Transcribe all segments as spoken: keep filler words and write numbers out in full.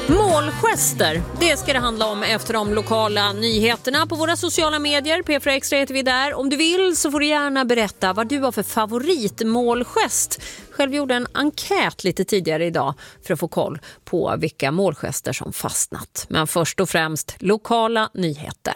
Målgester, det ska det handla om efter de lokala nyheterna på våra sociala medier. P fyra Extra heter vi där. Om du vill så får du gärna berätta vad du har för favoritmålgest. Själv gjorde en enkät lite tidigare idag för att få koll på vilka målgester som fastnat. Men först och främst lokala nyheter.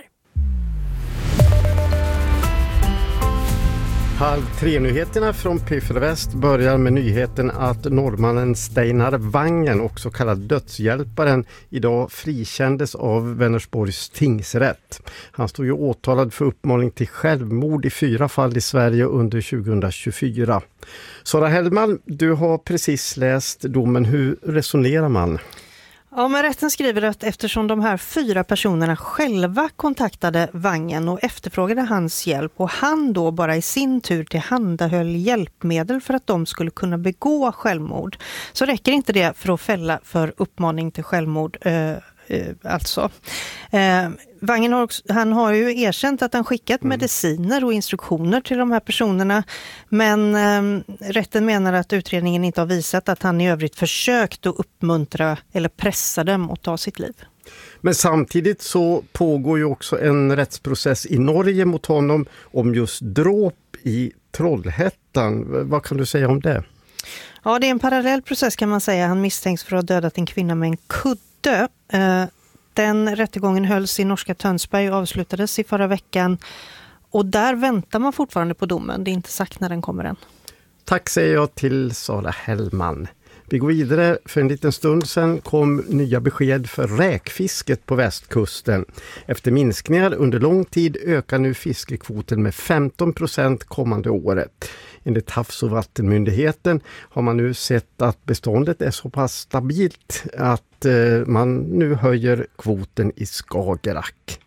Halv tre-nyheterna från P fyra Väst börjar med nyheten att norrmannen Steinar Wangen, också kallad dödshjälparen, idag frikändes av Vänersborgs tingsrätt. Han stod ju åtalad för uppmaning till självmord i fyra fall i Sverige under tjugohundratjugofyra. Sara Hellman, du har precis läst domen. Hur resonerar man? Ja, men rätten skriver att eftersom de här fyra personerna själva kontaktade Wangen och efterfrågade hans hjälp och han då bara i sin tur tillhandahöll hjälpmedel för att de skulle kunna begå självmord, så räcker inte det för att fälla för uppmaning till självmord. Eh, eh, alltså. Eh, Wangen har också, han har ju erkänt att han skickat mm. mediciner och instruktioner till de här personerna, men eh, rätten menar att utredningen inte har visat att han i övrigt försökt att uppmuntra eller pressa dem att ta sitt liv. Men samtidigt så pågår ju också en rättsprocess i Norge mot honom om just dråp i Trollhättan. Vad kan du säga om det? Ja, det är en parallell process kan man säga. Han misstänks för att ha dödat en kvinna med en kudde. Eh, Den rättegången hölls i norska Tönsberg och avslutades i förra veckan. Och där väntar man fortfarande på domen. Det är inte sagt när den kommer än. Tack säger jag till Sara Hellman. Vi går vidare. För en liten stund sedan kom nya besked för räkfisket på västkusten. Efter minskningar under lång tid ökar nu fiskekvoten med femton procent kommande året. Enligt Havs- och vattenmyndigheten har man nu sett att beståndet är så pass stabilt att eh, man nu höjer kvoten i Skagerrak.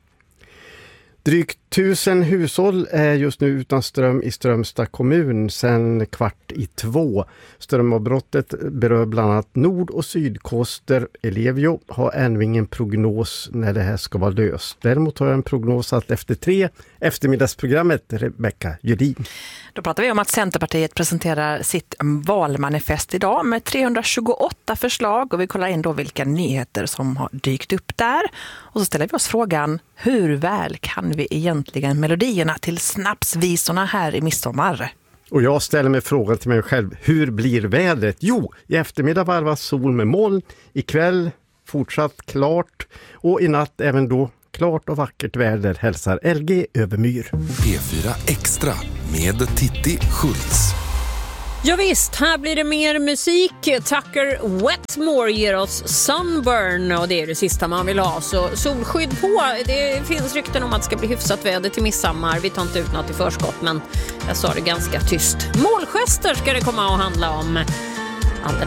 Drygt tusen hushåll är just nu utan ström i Strömstad kommun sedan kvart i två. Strömavbrottet berör bland annat Nord- och Sydkoster. Ellevio har ännu ingen prognos när det här ska vara löst. Däremot har jag en prognos att efter tre eftermiddagsprogrammet, Rebecka Judin. Då pratar vi om att Centerpartiet presenterar sitt valmanifest idag med trehundratjugoåtta förslag och vi kollar in då vilka nyheter som har dykt upp där. Och så ställer vi oss frågan, hur väl kan vi egentligen melodierna till snapsvisorna här i midsommar? Och jag ställer mig frågan till mig själv, hur blir vädret? Jo, i eftermiddag varvas sol med moln, ikväll fortsatt klart och i natt även då klart och vackert väder, hälsar L G Övermyr. P fyra Extra med Titti Schultz. Ja visst, här blir det mer musik. Tucker Wetmore ger oss Sunburn och det är det sista man vill ha. Så solskydd på. Det finns rykten om att det ska bli hyfsat väder till midsommar. Vi tar inte ut något i förskott, men jag sa det ganska tyst. Målgester ska det komma att handla om.